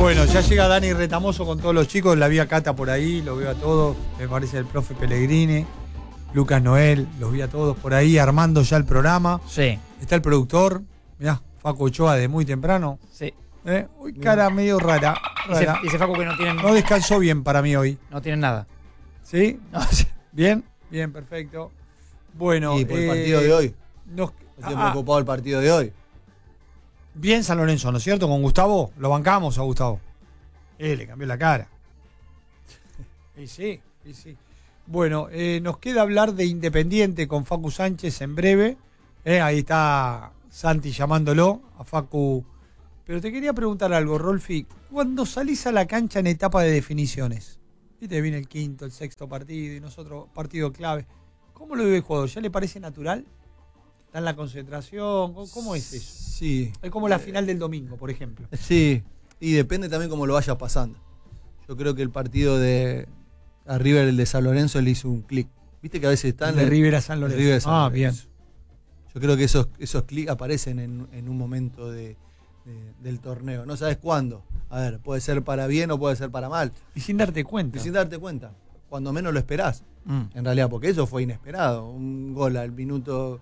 Bueno, ya llega Dani Retamoso con todos los chicos, la vi a Cata por ahí, lo veo a todos, me parece el profe Pellegrini, Lucas Noel, los vi a todos por ahí armando ya el programa. Sí. Está el productor, mirá, Facu Ochoa de muy temprano. Sí. Uy, cara medio rara. Dice Facu que no tienen... No descansó bien para mí hoy. No tienen nada. ¿Sí? No, sí. Bien, bien, perfecto. Bueno, y por el partido de hoy. Nos, Estoy preocupado del partido de hoy. Bien San Lorenzo, ¿no es cierto? Con Gustavo, lo bancamos a Gustavo. Le cambió la cara. Y sí. Bueno, nos queda hablar de Independiente con Facu Sánchez en breve. Ahí está Santi llamándolo a Facu. Pero te quería preguntar algo, Rolfi. Cuando salís a la cancha en etapa de definiciones, viste, viene el quinto, el sexto partido y nosotros partido clave. ¿Cómo lo vive el jugador? ¿Ya le parece natural? ¿Está en la concentración? ¿Cómo es eso? Sí. Es como la final del domingo, por ejemplo. Sí, y depende también cómo lo vayas pasando. Yo creo que el partido de a River, el de San Lorenzo, le hizo un clic. Viste que a veces están... De River a San Lorenzo. River a San Lorenzo. Bien. Yo creo que esos clics aparecen en un momento del torneo. No sabes cuándo. A ver, puede ser para bien o puede ser para mal. Y sin darte cuenta. Y sin darte cuenta. Cuando menos lo esperás. En realidad, porque eso fue inesperado. Un gol al minuto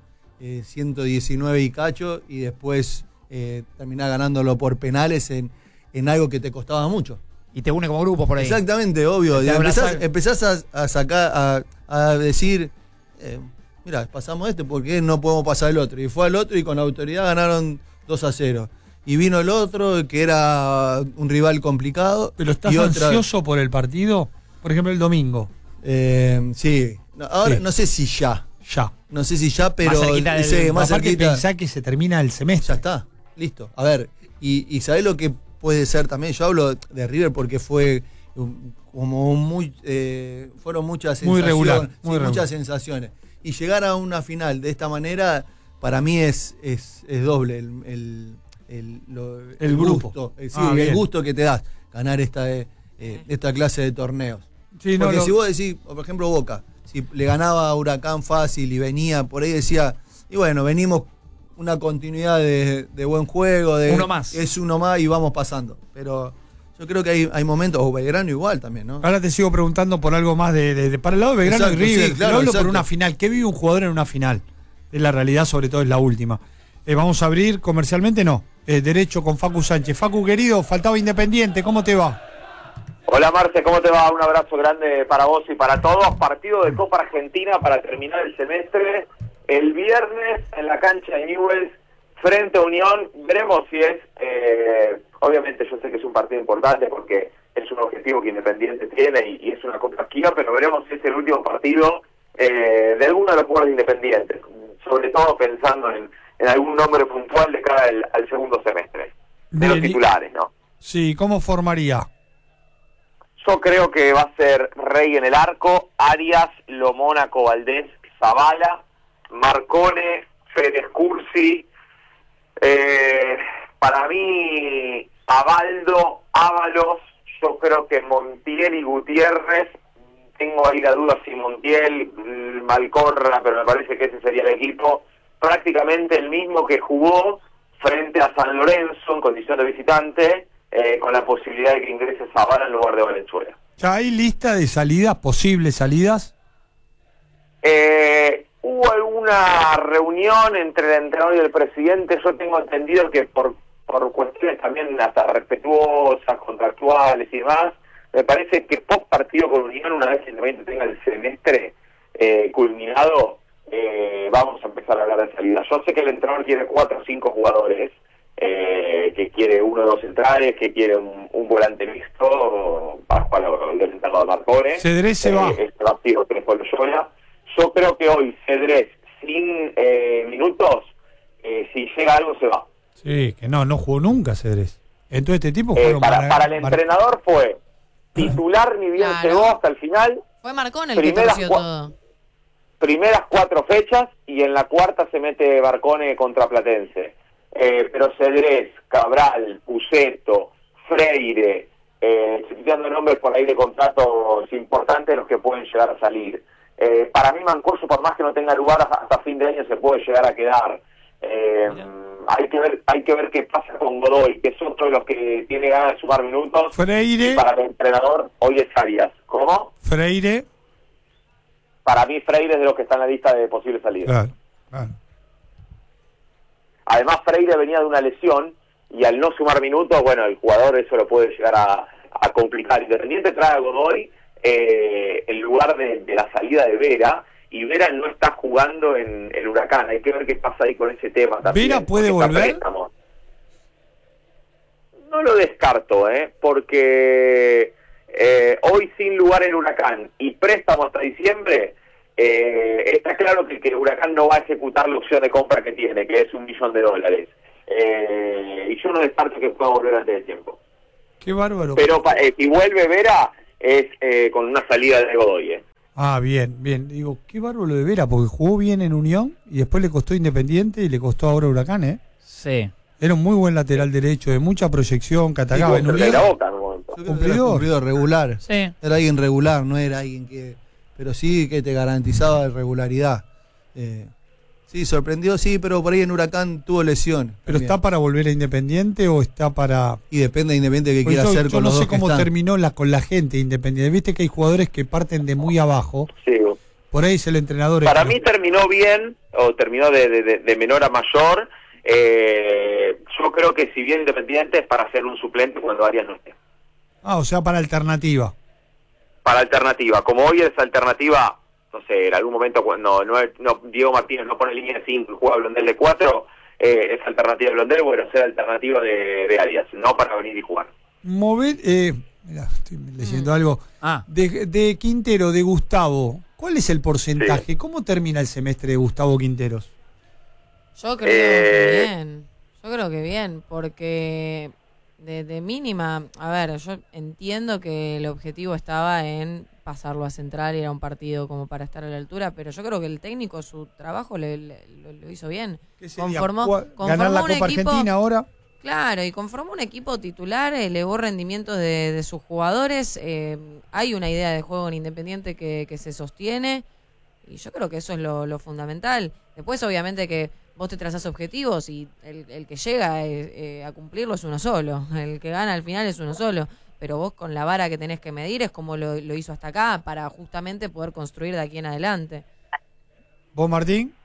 119 y cacho y después terminás ganándolo por penales en algo que te costaba mucho. Y te une como grupo por ahí. Exactamente, obvio. Empezás a sacar, a decir, mira, pasamos ¿por qué no podemos pasar el otro? Y fue al otro y con autoridad ganaron 2-0. Y vino el otro, que era un rival complicado. ¿Pero estás ansioso por el partido? Por ejemplo, el domingo. Sí. Ahora sí. No sé si ya. No sé si ya, pero... Más cerquita. Pensá que se termina el semestre. Ya está, listo. A ver, y ¿sabés lo que puede ser también? Yo hablo de River porque fue como muy... fueron muchas sensaciones. Muy regular. Muchas sensaciones. Y llegar a una final de esta manera, para mí es doble el grupo. Gusto, el gusto que te das ganar esta clase de torneos. Sí, porque si vos decís, por ejemplo, Boca, si le ganaba a Huracán fácil y venía por ahí, decía, y bueno, venimos una continuidad de buen juego, uno más. Es uno más y vamos pasando. Pero yo creo que hay momentos, o Belgrano igual también, ¿no? Ahora te sigo preguntando por algo más para el lado de Belgrano. Exacto, y River. Sí, claro, hablo por una final. ¿Qué vive un jugador en una final? Es la realidad, sobre todo es la última. Vamos a abrir comercialmente, no. Derecho con Facu Sánchez. Facu, querido, faltaba Independiente, ¿cómo te va? Hola Marce, ¿cómo te va? Un abrazo grande para vos y para todos. Partido de Copa Argentina para terminar el semestre. El viernes en la cancha de Newell's frente a Unión. Veremos si es... obviamente yo sé que es un partido importante porque es un objetivo que Independiente tiene y es una Copa Esquiva, pero veremos si es el último partido de alguno de los jugadores independientes. Sobre todo pensando en algún nombre puntual de cara al segundo semestre. De los titulares, ¿no? Sí, ¿cómo formaría? Yo creo que va a ser Rey en el arco, Arias, Lomónaco, Valdés, Zavala, Marcone, Férez Cursi. Para mí, Abaldo, Ábalos, yo creo que Montiel y Gutiérrez. Tengo ahí la duda si Montiel, Malcorra, pero me parece que ese sería el equipo. Prácticamente el mismo que jugó frente a San Lorenzo en condición de visitante, con la posibilidad de que ingrese Zavala en lugar de Valenzuela. ¿Ya hay lista de salidas, posibles salidas? Hubo alguna reunión entre el entrenador y el presidente. Yo tengo entendido que por cuestiones también hasta respetuosas, contractuales y demás, me parece que post partido con Unión, una vez que Independiente tenga el semestre culminado, vamos a empezar a hablar de salida. Yo sé que el entrenador quiere 4 o 5 jugadores, que quiere 1 o 2 centrales, que quiere un volante mixto para jugar del entrenador de Marcone. Cedrés se va. Este partido que fue Loyola. Yo creo que hoy Cedrés sin minutos, si llega algo se va. Sí, que no jugó nunca Cedrés. Entonces este tipo para el entrenador fue titular, ni bien llegó hasta el final. Fue Marcone el que torció todo. Primeras 4 fechas y en la cuarta se mete Marcone contra Platense. Pero Cedrés, Cabral, Puceto, Freire, citando nombres por ahí de contratos importantes, los que pueden llegar a salir. Para mí Mancoso, por más que no tenga lugar hasta fin de año, se puede llegar a quedar. hay que ver qué pasa con Godoy, que es otro de los que tiene ganas de sumar minutos. Freire. Y para el entrenador hoy es Arias. ¿Cómo? Freire. Para mí Freire es de los que están en la lista de posibles salidas. Claro. Además Freire venía de una lesión y al no sumar minutos, bueno, el jugador eso lo puede llegar a complicar. Independiente trae a Godoy en lugar de la salida de Vera, y Vera no está jugando en el Huracán. Hay que ver qué pasa ahí con ese tema también. ¿Vera puede volver? No lo descarto, porque hoy sin lugar en Huracán y préstamo hasta diciembre, está claro que el Huracán no va a ejecutar la opción de compra que tiene, que es $1 millón. Y yo no descarto que pueda volver antes del tiempo. Qué bárbaro. Pero si vuelve Vera es con una salida de Godoy. Ah, bien. Digo, qué bárbaro lo de Vera, porque jugó bien en Unión y después le costó Independiente y le costó ahora Huracán, ¿eh? Sí. Era un muy buen lateral derecho, de mucha proyección, que atacaba en Unión. Cumplidor, regular. Sí. Era alguien regular, no era alguien que... Pero sí que te garantizaba regularidad. Sí, sorprendió, sí, pero por ahí en Huracán tuvo lesión. ¿Pero también. está para volver a Independiente o está para...? Y depende de Independiente que quiera hacer con los dos. Yo no sé cómo terminó con la gente Independiente. Viste que hay jugadores que parten de muy abajo. Sí. Por ahí es el entrenador. Para mí terminó bien, o terminó de menor a mayor. Yo creo que si bien Independiente es para ser un suplente cuando Arias no esté. Ah, o sea, para alternativa. Para alternativa. Como hoy es alternativa, no sé, en algún momento cuando Diego Martínez no pone línea de 5 y juega Blondel de 4, es alternativa de Blondel, bueno, ser alternativa de Arias, no para venir y jugar. Mirá, estoy leyendo algo. De Quintero, de Gustavo, ¿cuál es el porcentaje? Sí. ¿Cómo termina el semestre de Gustavo Quinteros? Yo creo que bien. Yo creo que bien, porque de mínima, a ver, yo entiendo que el objetivo estaba en pasarlo a central y era un partido como para estar a la altura, pero yo creo que el técnico su trabajo lo hizo bien. ¿Qué sería? Conformó ¿Ganar la un Copa equipo, Argentina ahora? Claro, y conformó un equipo titular, elevó rendimientos de sus jugadores, hay una idea de juego en Independiente que se sostiene, y yo creo que eso es lo fundamental. Después, obviamente, que vos te trazás objetivos y el que llega a cumplirlo es uno solo, el que gana al final es uno solo, pero vos con la vara que tenés que medir es como lo hizo hasta acá, para justamente poder construir de aquí en adelante. ¿Vos, Martín?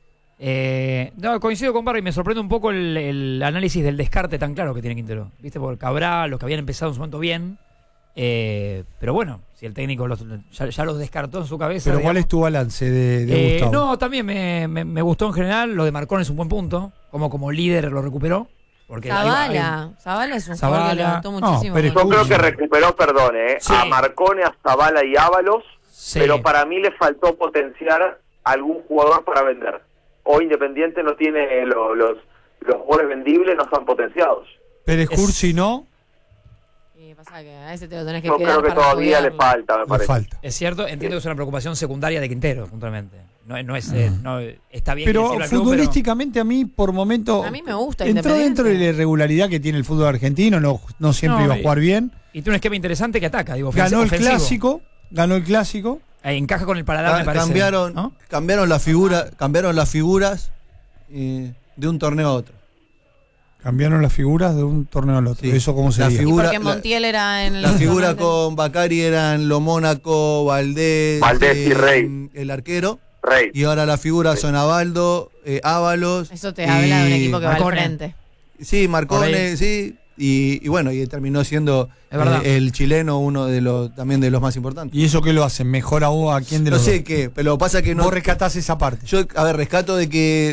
No, coincido con Barry, me sorprende un poco el análisis del descarte tan claro que tiene Quintero. Viste, por Cabral, los que habían empezado en su momento bien, pero bueno, si el técnico ya los descartó en su cabeza. ¿Pero digamos. cuál es tu balance de Gustavo? No, también me gustó en general. Lo de Marcón es un buen punto, como líder lo recuperó. Porque Zabala es un jugador que levantó muchísimo. pero Yo creo que recuperó, Sí. a Marcone, a Zabala y Ábalos, Sí. pero para mí le faltó potenciar algún jugador para vender. Hoy Independiente no tiene los jugadores vendibles, no están potenciados. Pérez Cursi no. Y pasa que a ese te lo tenés que Yo quedar creo que para todavía le estudiarlo. falta, me Le parece. falta. Es cierto, entiendo que es una preocupación secundaria de Quintero, puntualmente. No es, no, está bien. Pero decirlo al club, futbolísticamente a mí, por momento, A mí me gusta entró Independiente. dentro de la irregularidad que tiene el fútbol argentino, no siempre iba a jugar bien. Y tiene un esquema interesante que ataca, digo, Ganó el ofensivo. clásico. Encaja con el paladar, me parece. Cambiaron las figuras de un torneo a otro. Cambiaron las figuras de un torneo al otro. Sí. ¿Eso cómo La sería? figura- Y porque Montiel era en el... La figura con Bacari eran Lo Mónaco, Valdés y Rey. el arquero. Rey. Y ahora la figura son Abaldo, Ábalos. Eso te habla de un equipo que va al Marcone. frente. Sí, Por Marcone, ahí. sí. Y bueno, y terminó siendo Es verdad. el chileno uno de los también de los más importantes. ¿Y eso qué lo hacen? ¿Mejor a vos? ¿A quién de No los sé dos? qué, pero lo que pasa es que no. Vos rescatás esa parte. Yo, rescato de que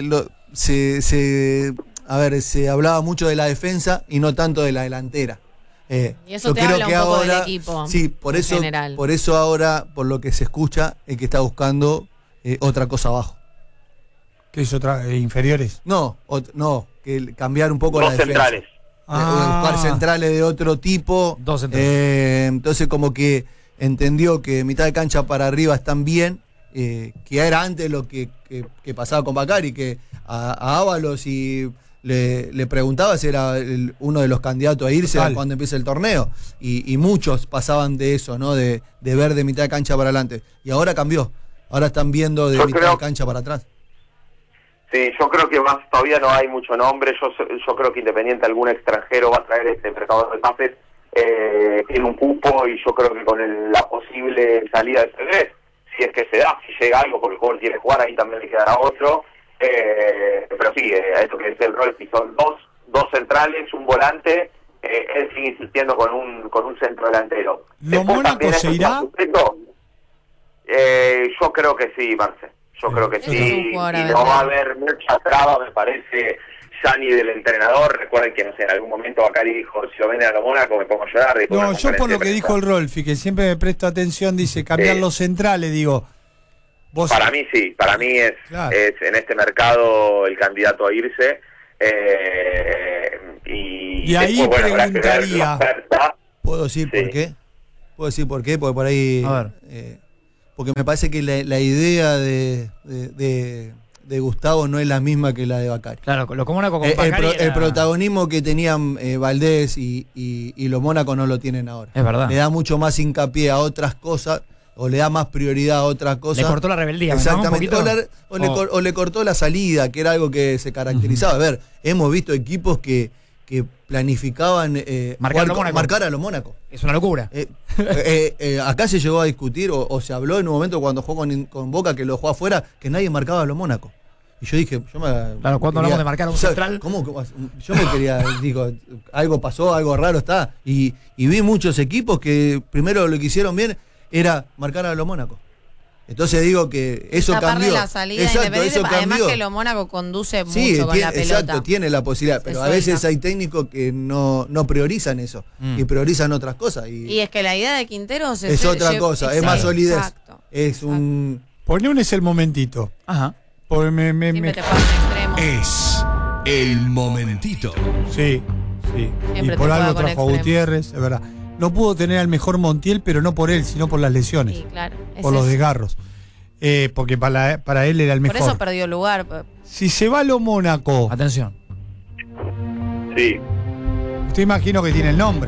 se hablaba mucho de la defensa y no tanto de la delantera. Y eso yo te creo habla que un poco del ahora, equipo, sí, por en eso, general. por eso ahora, por lo que se escucha, es que está buscando otra cosa abajo. ¿Qué es otra? ¿Inferiores? No, que cambiar un poco Dos la defensa. centrales. Buscar centrales de otro tipo. Dos centrales. Entonces como que entendió que mitad de cancha para arriba están bien, que era antes lo que pasaba con Bacari, que a Ábalos y le preguntaba si era uno de los candidatos a irse Total. cuando empiece el torneo, y muchos pasaban de eso, ¿no? De ver de mitad de cancha para adelante, y ahora cambió, ahora están viendo de Yo mitad creo- de cancha para atrás. Sí, yo creo que todavía no hay mucho nombre. Yo creo que Independiente algún extranjero va a traer este mercado de pases en un cupo, y yo creo que con la posible salida de Cedrés, si es que se da, si llega algo, porque el jugador quiere jugar, ahí también le quedará otro. Pero sí, esto que decía el Rolfi, son dos centrales, un volante. Él sigue insistiendo con un centro delantero. ¿Lo Mónaco se irá? Yo creo que sí, Marce. Yo creo que Eso sí. es un Y jugador a no va a vender. haber mucha traba, me parece, ya ni del entrenador. Recuerden que, no sé, en algún momento Bacari dijo, si lo venden a lo Mónaco me pongo a llorar. No, yo por lo que dijo el Rolfi, que siempre me presto atención, dice cambiar los centrales, digo. Vos... Para mí sí, para mí es en este mercado el candidato a irse. Y ahí después, preguntaría... ¿Puedo decir por qué? ¿Puedo decir por qué? Porque por ahí... porque me parece que la idea de Gustavo no es la misma que la de Bacari. Claro, lo Mónaco con Bacari el protagonismo que tenían Valdés y los Mónaco no lo tienen ahora. Es verdad. Le da mucho más hincapié a otras cosas, o le da más prioridad a otras cosas. Le cortó la rebeldía, exactamente, ¿no? O le cortó la salida, que era algo que se caracterizaba. A ver, hemos visto equipos que planificaban marcar a los Mónaco. Es una locura. Acá se llegó a discutir, o se habló en un momento cuando jugó con Boca, que lo jugó afuera, que nadie marcaba a los Mónaco. Y yo dije, claro, cuando hablamos de marcar a un central. Yo me quería, digo, algo pasó, algo raro está. Y vi muchos equipos que primero lo que hicieron bien era marcar a los Mónaco. Entonces digo que eso cambió. La salida exacto, eso cambió. Además que lo Mónaco conduce mucho con la pelota. Exacto, tiene la posibilidad, pero a veces hay técnicos que no priorizan eso y priorizan otras cosas. Y es que la idea de Quinteros es otra cosa, es más solidez. Exacto, Poné un es el momentito. Ajá. Siempre te pasa extremo. Es el momentito. Sí. Siempre Y por te algo juega con trajo a Gutiérrez, es verdad. No pudo tener al mejor Montiel, pero no por él, sino por las lesiones. Sí, claro. Por los desgarros. Porque para él era el mejor. Por eso perdió lugar. Si se va a lo Mónaco. Atención. Sí. Usted imagino que tiene el nombre.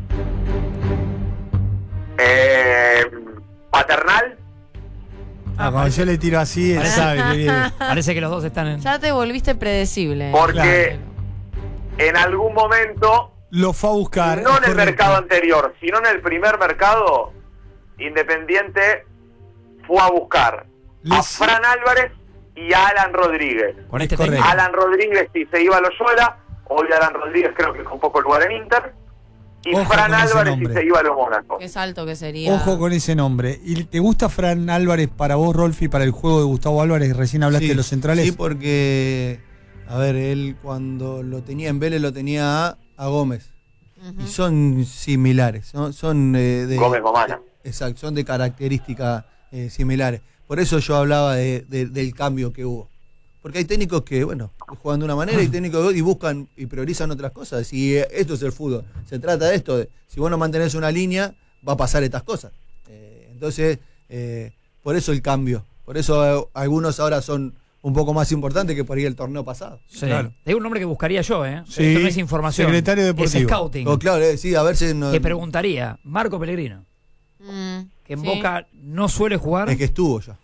Paternal. Cuando yo le tiro así, él sabe que viene. Parece que los dos están en... Ya te volviste predecible. Porque en algún momento... Lo fue a buscar. No en el mercado anterior, sino en el primer mercado, Independiente fue a buscar a Fran Álvarez y a Alan Rodríguez. Con este técnico. Alan Rodríguez sí se iba a Loyola, hoy Alan Rodríguez creo que con poco lugar en Inter, y Ojo Fran con ese Álvarez sí nombre. se iba a los Mónaco. Qué salto que sería. Ojo con ese nombre. ¿Y te gusta Fran Álvarez para vos, Rolfi, para el juego de Gustavo Álvarez? Recién hablaste de los centrales. Sí, porque, a ver, él cuando lo tenía en Vélez lo tenía a Gómez. Y son similares, son de Gómez Momana. Exacto, son de características similares. Por eso yo hablaba del cambio que hubo. Porque hay técnicos que, bueno, juegan de una manera y técnicos y buscan y priorizan otras cosas. Y esto es el fútbol. Se trata de esto. Si vos no mantenés una línea, va a pasar estas cosas. Entonces, por eso el cambio. Por eso algunos ahora son un poco más importantes que por ahí el torneo pasado. Sí. Claro. Hay un nombre que buscaría yo, Sí. Esto no es información. Secretario deportivo. Es scouting. Claro, sí, a ver si no, Que preguntaría, Marco Pellegrino, que en Boca no suele jugar. es que estuvo ya.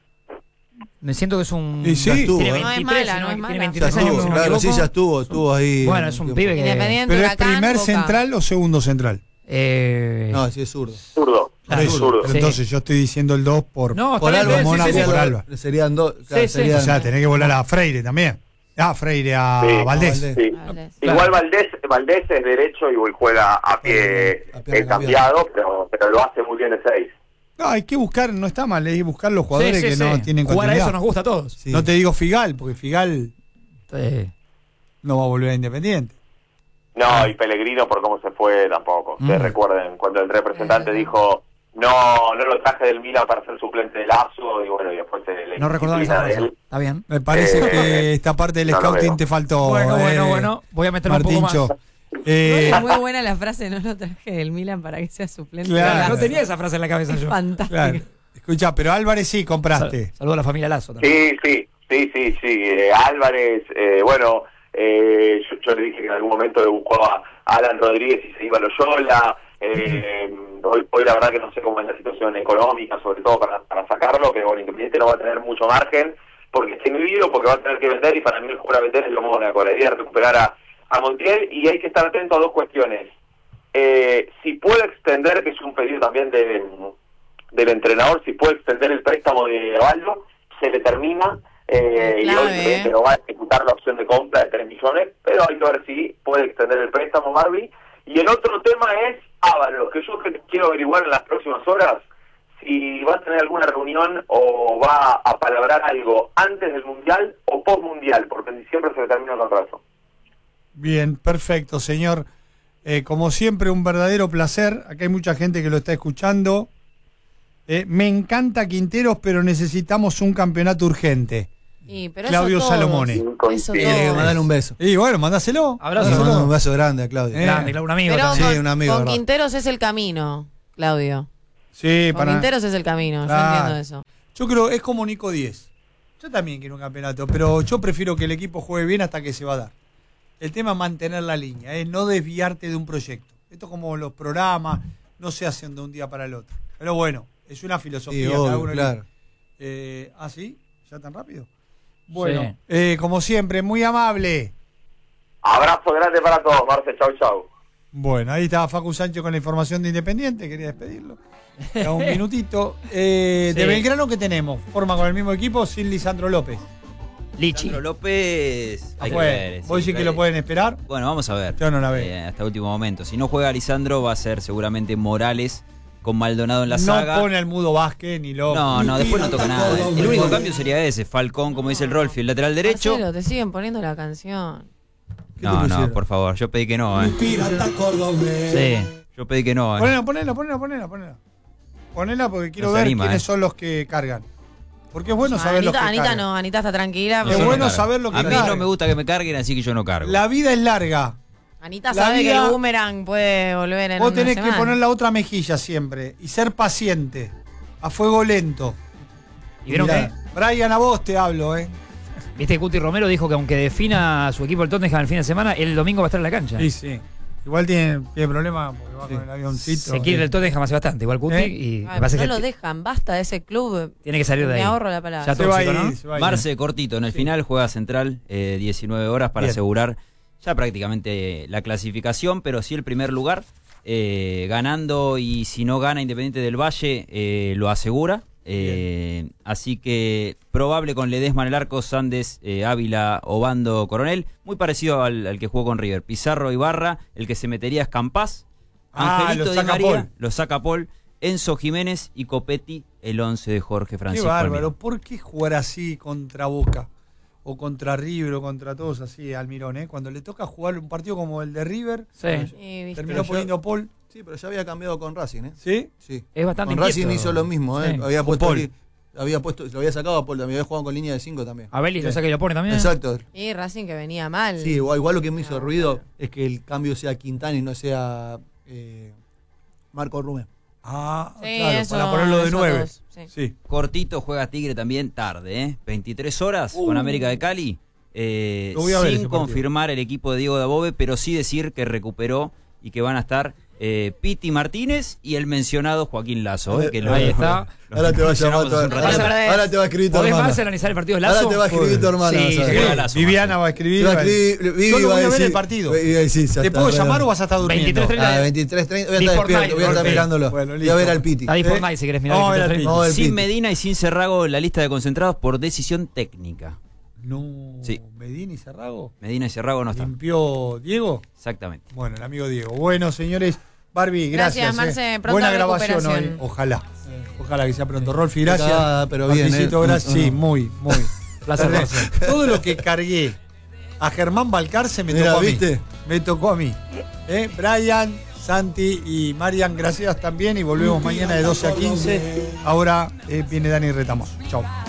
Me siento que es un... Y sí. Ya estuvo, Tiene ¿eh? 23, No es mala, ¿no? no es Tiene mala. 23 Ya años, estuvo, si no me claro, sí, equivoco. ya estuvo ahí. Bueno, es un pibe que... Independiente, ¿Pero es Huracán, primer Boca. central o segundo central? No, sí es zurdo. Zurdo. Por eso. Zurdo. Pero entonces yo estoy diciendo el 2 por... No, Por está bien, algo, sí, Mónaco sí, sí. por Alba. Serían dos. Claro, Sí, sí. serían, O sea, tenés que volar a Freire también. Freire a Sí. Valdés. Sí. Valdés. Igual Valdés es derecho y juega a pie cambiado, pero lo hace muy bien de 6. No, hay que buscar, no está mal, hay que buscar los jugadores Sí, sí, que sí. no tienen Jugar a continuidad. eso nos gusta a todos. Sí. No te digo Figal, porque Figal Sí. no va a volver a Independiente. No, y Pellegrino por cómo se fue tampoco. Ustedes recuerden cuando el representante dijo no lo traje del Milan para ser suplente de Lazo y bueno, y después le No recordaba esa disciplina de frase. él. Está bien. Me parece que esta parte del no lo scouting veo. te faltó. Bueno. Voy a meterme un poco Martincho. más. Es muy buena la frase, no lo traje del Milan para que sea suplente. Claro. No tenía esa frase en la cabeza Es yo. fantástico. Claro. Escucha, pero Álvarez sí compraste. Saludo a la familia Lazo también. Sí. Álvarez, bueno, yo le dije que en algún momento le buscó a Alan Rodríguez y se iba a Loyola. Hoy la verdad que no sé cómo es la situación económica, sobre todo para sacarlo, pero bueno, Independiente no va a tener mucho margen. porque esté inhibido, porque va a tener que vender, y para mí el jugador a vender es lo Mónaco. La idea es recuperar a Montiel, y hay que estar atento a dos cuestiones. Si puede extender, que es un pedido también del entrenador, si puede extender el préstamo de Avaldo, se le termina, y obviamente no va a ejecutar la opción de compra de 3 millones, pero hay que ver si puede extender el préstamo, Barbie. Y el otro tema es Ábalos, que yo quiero averiguar en las próximas horas si va a tener alguna reunión o va a palabrar algo antes del Mundial o post-Mundial, porque en diciembre se le termina el contrato. Bien, perfecto, señor. Como siempre, un verdadero placer. Acá hay mucha gente que lo está escuchando. Me encanta Quinteros, pero necesitamos un campeonato urgente. Pero Claudio Salomone. Eso Tiene que mandar un beso. Y bueno, mandáselo. Abrazo. Un beso grande a Claudio. Grande, un amigo Pero también. Sí, un amigo, con ¿verdad? Quinteros es el camino, Claudio. Sí, Con Quinteros es el camino, Claro. yo entiendo eso. Yo creo, es como Nico 10. Yo también quiero un campeonato, pero yo prefiero que el equipo juegue bien hasta que se va a dar. El tema es mantener la línea, no desviarte de un proyecto. Esto es como los programas, no se hacen de un día para el otro. Pero bueno, es una filosofía. Sí, cada obvio, uno claro. ¿Ah, sí? ¿Ya tan rápido? Bueno, como siempre, muy amable. Abrazo grande para todos, Marce. Chau, chau. Bueno, ahí estaba Facu Sánchez con la información de Independiente, quería despedirlo. Ya un minutito. De Belgrano, ¿qué tenemos? Forma con el mismo equipo sin Lisandro López. Lichi. Sandro López, hay que Afuera. ver. ¿Vos decís que lo pueden esperar? Bueno, vamos a ver. Yo no la veo. Hasta último momento. Si no juega Lisandro, va a ser seguramente Morales con Maldonado en la No saga. pone al Mudo Vázquez ni López. No, después no toca nada. El único cambio sería ese, Falcón, como dice el Rolfi, el lateral derecho. Marcelo, te siguen poniendo la canción. ¿Qué te No, pusieron? por favor, yo pedí que no, Sí. Yo pedí que no, Ponela. Ponela porque quiero No se ver anima, quiénes son los que cargan. Porque es bueno saber los que Anita cargan. no, Anita está tranquila. No, Es yo no bueno cargo. saber lo que A mí cargan. no me gusta que me carguen, así que yo no cargo. La vida es larga. Anita La sabe vida- que el boomerang puede volver en Vos una tenés semana. que poner la otra mejilla siempre y ser paciente, a fuego lento. ¿Y vieron Mirá, que? Brian, a vos te hablo, Viste que Cuti Romero dijo que aunque defina a su equipo el Tottenham el fin de semana, el domingo va a estar en la cancha. Sí. Igual tiene problemas porque va con el avioncito. Se quiere el Tottenham hace bastante, igual Cuti. Y me Ay, parece no que lo dejan, basta de ese club. tiene que salir de ahí. Me ahorro la palabra. Ya Se va a tóxico, ir, ¿no? se va a ir. Marce, cortito, en el final juega Central 19 horas para Bien. asegurar ya prácticamente la clasificación, pero sí el primer lugar, ganando, y si no gana Independiente del Valle, lo asegura. Así que probable con Ledesma en el arco, Sandes, Ávila, Obando, Coronel, muy parecido al que jugó con River. Pizarro, Ibarra, el que se metería es Campás, Angelito lo Di saca María, Paul. lo saca Paul, Enzo Jiménez y Copetti, el 11 de Jorge Qué Francisco bárbaro. Almirón. ¿Por qué jugar así contra Boca? O contra River, o contra todos así, Almirón, Cuando le toca jugar un partido como el de River, Sí. ¿Viste? terminó Pero yo- poniendo Paul. Sí, pero ya había cambiado con Racing, ¿Sí? Sí. Es bastante Con Racing inquieto. hizo lo mismo, Sí. Había Con puesto, Paul. lo había sacado a Paul también, había jugado con línea de 5 también. A Vélez lo saca y lo pone también. Exacto. Y Racing que venía mal. Sí, igual lo que me hizo No, ruido claro. es que el cambio sea Quintana y no sea Marco Rubén. Ah, Sí, claro, eso, para ponerlo de eso 9. todos, sí. Sí. Cortito, juega Tigre también tarde, 23 horas con América de Cali. Lo voy a ver ese Sin partido. confirmar el equipo de Diego Dabove, pero sí decir que recuperó y que van a estar Piti Martínez y el mencionado Joaquín Lazo. Que Ahí está. Ahora te va a llamar mencionamos hace un tu- ratito. ahora te va a escribir tu ¿Podés hermana. más analizar el partido de Lazo? Ahora te va a escribir tu hermana. Sí, vas a ver. sí. Juega Lazo, Viviana va a escribir. Te va a escribir, Vivi Yo lo va a voy a ver decir- el partido. Sí, ya ¿Te está, puedo re- llamar o vas a estar durmiendo? 23:30. 23:30, voy a Ni estar por despierto, night, voy a estar Rolfi. mirándolo. Bueno, Voy a listo. ver al Piti. Está ahí por night si querés mirar. No, el era 23:30. No, el Sin Piti. Medina y sin Cerrago en la lista de concentrados por decisión técnica. No, Sí. Medina y Cerrago. Medina y Cerrago no están. ¿Limpió Diego? Exactamente. Bueno, el amigo Diego. Bueno, señores, Barbie, gracias. Gracias, Marce. Pronta Buena grabación recuperación. hoy. Ojalá. Ojalá que sea pronto. Rolfi, gracias. Cagada, pero bien, Marticito, gracias. Sí, muy. Placer, Marce. Todo lo que cargué a Germán Balcarce me Mirá, tocó a mí. ¿viste? Me tocó a mí. Brian, Santi y Marian, gracias también. Y volvemos mañana de 12 a 15. Ahora viene Dani Retamos. Chau.